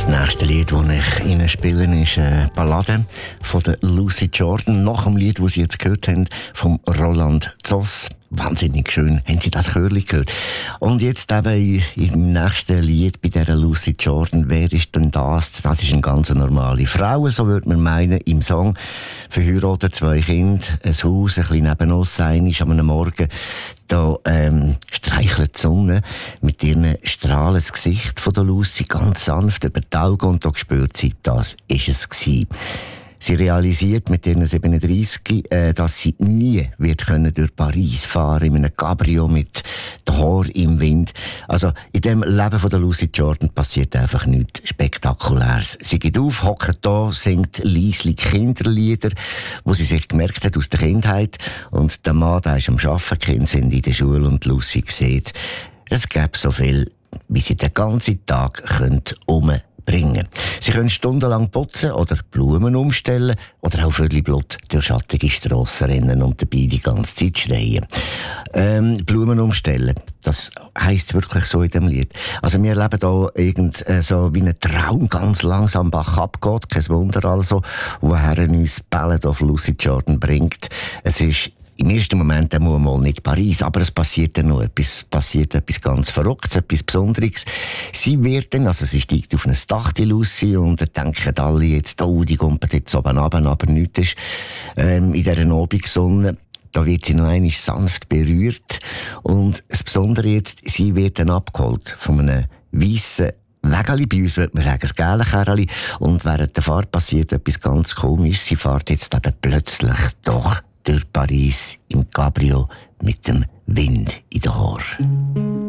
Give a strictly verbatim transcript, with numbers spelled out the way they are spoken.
Das nächste Lied, das ich Ihnen spiele, ist eine Ballade von der Lucy Jordan. Nach dem Lied, das Sie jetzt gehört haben, vom Roland Zoss. Wahnsinnig schön. Haben Sie das Chörli gehört? Und jetzt eben im nächsten Lied bei dieser Lucy Jordan. Wer ist denn das? Das ist eine ganz normale Frau, so würde man meinen, im Song. Verheiratet, zwei Kinder, ein Haus, ein bisschen neben uns sein, ist an einem Morgen. Da ähm, streichelt die Sonne mit ihren Strahlen das Gesicht von der Lucy ganz sanft über die Augen und da spürt sie, das ist es gewesen. Sie realisiert mit ihren siebenunddreissig, äh, dass sie nie wird können durch Paris fahren in einem Cabrio mit den Haaren im Wind. Also in dem Leben von der Lucy Jordan passiert einfach nichts Spektakuläres. Sie geht auf, hockt da, singt leislich Kinderlieder, wo sie sich gemerkt hat aus der Kindheit. Und der Mann, der ist am Arbeiten, die Kinder sind in der Schule und Lucy sieht, es gäbe so viel, wie sie den ganzen Tag umbringen bringen. Sie können stundenlang putzen oder Blumen umstellen oder auch völlig Blut durch schattige Strassen rennen und dabei die ganze Zeit schreien. Ähm, Blumen umstellen, das heisst wirklich so in dem Lied. Also wir erleben da irgend äh, so wie ein Traum ganz langsam Bach abgeht, kein Wunder also, woher uns Ballad of Lucy Jordan bringt. Es ist im ersten Moment muss mal nicht Paris, aber es passiert dann noch etwas, passiert etwas ganz Verrücktes, etwas Besonderes. Sie wird dann, also sie steigt auf ein Dach, die Lucy, und dann denken alle jetzt, oh, die kommt jetzt oben runter, aber nichts ist ähm, in dieser Abendsonne. Da wird sie noch einmal sanft berührt. Und das Besondere jetzt, sie wird dann abgeholt von einem weissen Wägeli, bei uns würde man sagen, das gelbe Kerli. Und während der Fahrt passiert etwas ganz Komisches. Sie fährt jetzt eben plötzlich doch durch Paris im Cabrio mit dem Wind in den Haaren.